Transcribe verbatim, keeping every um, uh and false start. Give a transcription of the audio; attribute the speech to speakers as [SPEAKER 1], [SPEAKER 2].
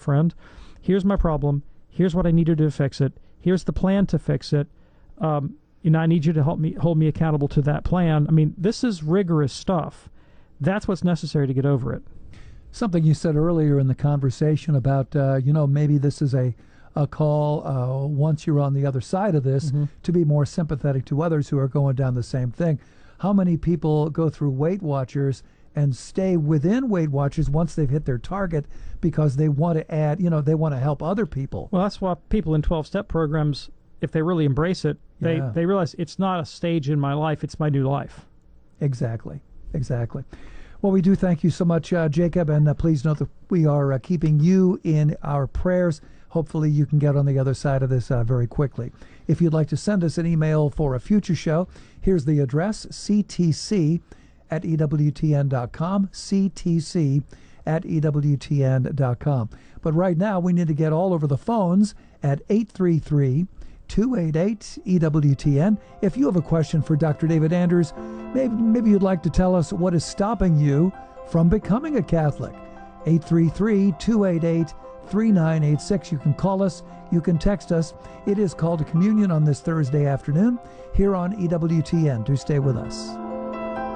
[SPEAKER 1] friend. Here's my problem. Here's what I need to do to fix it. Here's the plan to fix it. Um, you know, I need you to help me, hold me accountable to that plan. I mean, this is rigorous stuff. That's what's necessary to get over it.
[SPEAKER 2] Something you said earlier in the conversation about, uh, you know, maybe this is a, a call uh, once you're on the other side of this mm-hmm. to be more sympathetic to others who are going down the same thing. How many people go through Weight Watchers and stay within Weight Watchers once they've hit their target because they want to add, you know, they want to help other people?
[SPEAKER 1] Well, that's why people in twelve-step programs, if they really embrace it, they,
[SPEAKER 2] yeah.
[SPEAKER 1] they realize it's not a stage in my life, it's my new life.
[SPEAKER 2] Exactly, exactly. Well, we do thank you so much, uh, Jacob, and uh, please note that we are uh, keeping you in our prayers. Hopefully you can get on the other side of this uh, very quickly. If you'd like to send us an email for a future show, here's the address, c t c at e w t n dot com, c t c at e w t n dot com. But right now, we need to get all over the phones at eight three three, two eight eight, E W T N. If you have a question for Doctor David Anders, maybe, maybe you'd like to tell us what is stopping you from becoming a Catholic. eight three three, two eight eight, three nine eight six. You can call us. You can text us. It is Call to Communion on this Thursday afternoon here on E W T N. Do stay with us.